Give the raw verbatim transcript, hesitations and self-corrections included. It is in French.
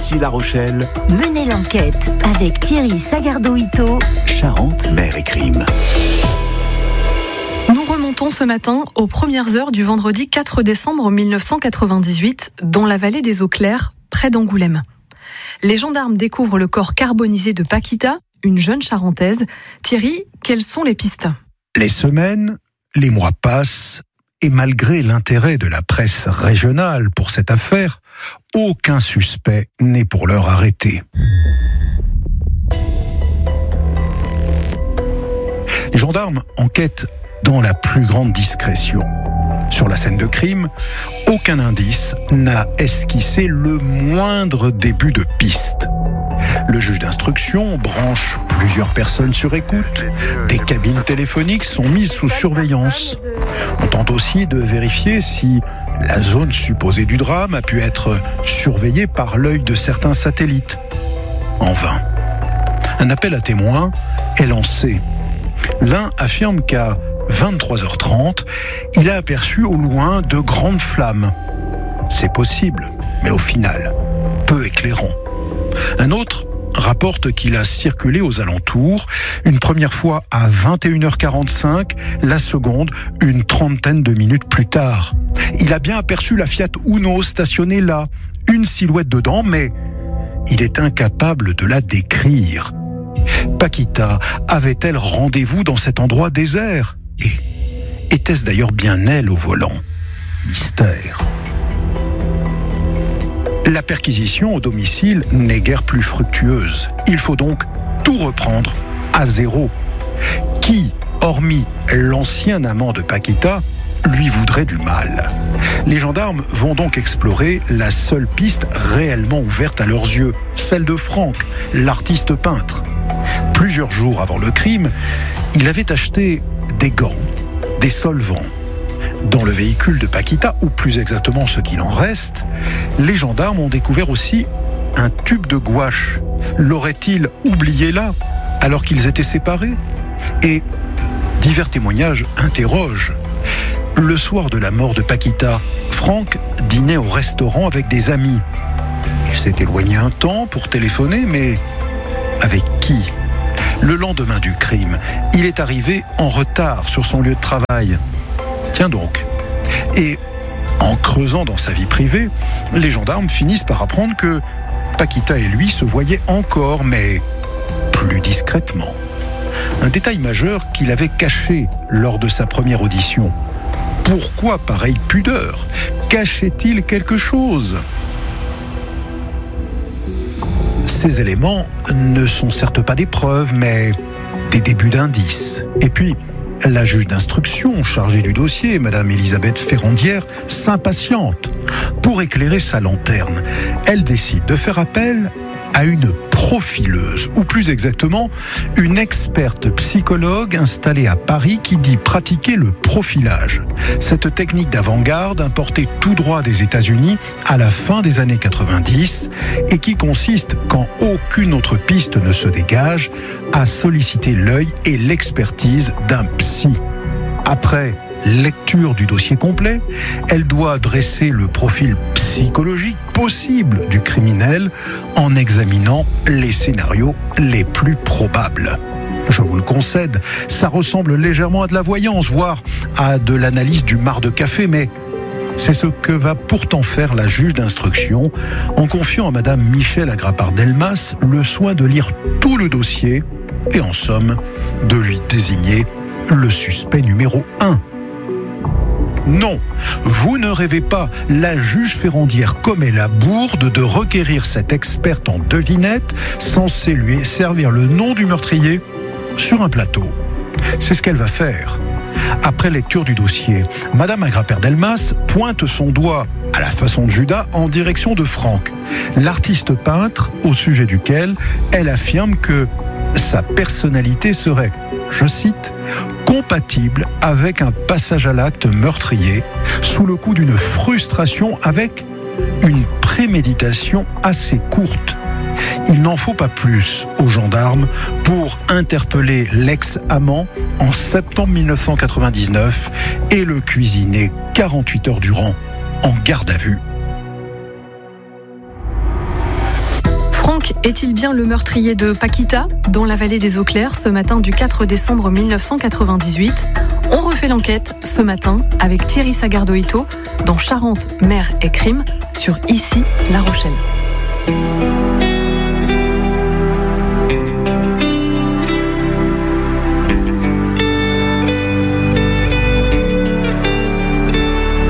ici La Rochelle. Menez l'enquête avec Thierry Sagardo-Ito. Charente, mer et crime. Nous remontons ce matin aux premières heures du vendredi quatre décembre mille neuf cent quatre-vingt-dix-huit dans la vallée des Eaux Claires, près d'Angoulême. Les gendarmes découvrent le corps carbonisé de Paquita, une jeune Charentaise. Thierry, quelles sont les pistes ? Les semaines, les mois passent, et malgré l'intérêt de la presse régionale pour cette affaire, aucun suspect n'est pour l'heure arrêté. Les gendarmes enquêtent dans la plus grande discrétion. Sur la scène de crime, aucun indice n'a esquissé le moindre début de piste. Le juge d'instruction branche plusieurs personnes sur écoute. Des cabines téléphoniques sont mises sous surveillance. On tente aussi de vérifier si la zone supposée du drame a pu être surveillée par l'œil de certains satellites. En vain. Un appel à témoins est lancé. L'un affirme qu'à vingt-trois heures trente, il a aperçu au loin de grandes flammes. C'est possible, mais au final, peu éclairant. Un autre rapporte qu'il a circulé aux alentours, une première fois à vingt et une heures quarante-cinq, la seconde une trentaine de minutes plus tard. Il a bien aperçu la Fiat Uno stationnée là, une silhouette dedans, mais il est incapable de la décrire. Paquita avait-elle rendez-vous dans cet endroit désert ? Et était-ce d'ailleurs bien elle au volant ? Mystère. La perquisition au domicile n'est guère plus fructueuse. Il faut donc tout reprendre à zéro. Qui, hormis l'ancien amant de Paquita, lui voudrait du mal ? Les gendarmes vont donc explorer la seule piste réellement ouverte à leurs yeux, celle de Franck, l'artiste peintre. Plusieurs jours avant le crime, il avait acheté des gants, des solvants. Dans le véhicule de Paquita, ou plus exactement ce qu'il en reste, les gendarmes ont découvert aussi un tube de gouache. L'aurait-il oublié là, alors qu'ils étaient séparés ? Et divers témoignages interrogent. Le soir de la mort de Paquita, Franck dînait au restaurant avec des amis. Il s'est éloigné un temps pour téléphoner, mais avec qui ? Le lendemain du crime, il est arrivé en retard sur son lieu de travail. Tiens donc. Et en creusant dans sa vie privée, les gendarmes finissent par apprendre que Paquita et lui se voyaient encore, mais plus discrètement. Un détail majeur qu'il avait caché lors de sa première audition. Pourquoi pareille pudeur ? Cachait-il quelque chose ? Ces éléments ne sont certes pas des preuves, mais des débuts d'indices. Et puis, la juge d'instruction chargée du dossier, Madame Elisabeth Ferrandière, s'impatiente. Pour éclairer sa lanterne, elle décide de faire appel à une profileuse, ou plus exactement, une experte psychologue installée à Paris qui dit pratiquer le profilage. Cette technique d'avant-garde importée tout droit des États-Unis à la fin des années quatre-vingt-dix et qui consiste, quand aucune autre piste ne se dégage, à solliciter l'œil et l'expertise d'un psy. Après lecture du dossier complet, elle doit dresser le profil psychologique possible du criminel en examinant les scénarios les plus probables. Je vous le concède, ça ressemble légèrement à de la voyance, voire à de l'analyse du marc de café, mais c'est ce que va pourtant faire la juge d'instruction en confiant à Madame Michèle Agrapard-Delmas le soin de lire tout le dossier et en somme de lui désigner le suspect numéro un. Non, vous ne rêvez pas, la juge Ferrandière commet la bourde de requérir cette experte en devinette censée lui servir le nom du meurtrier sur un plateau. C'est ce qu'elle va faire. Après lecture du dossier, Madame Agrapard-Delmas pointe son doigt, à la façon de Judas, en direction de Franck, l'artiste peintre au sujet duquel elle affirme que sa personnalité serait, je cite, compatible avec un passage à l'acte meurtrier, sous le coup d'une frustration avec une préméditation assez courte. Il n'en faut pas plus aux gendarmes pour interpeller l'ex-amant en septembre mille neuf cent quatre-vingt-dix-neuf et le cuisiner quarante-huit heures durant en garde à vue. Franck est-il bien le meurtrier de Paquita dans la vallée des Eaux Claires ce matin du quatre décembre mille neuf cent quatre-vingt-dix-huit? On refait l'enquête ce matin avec Thierry Sagardo-Ito dans Charente, mer et crime sur Ici La Rochelle.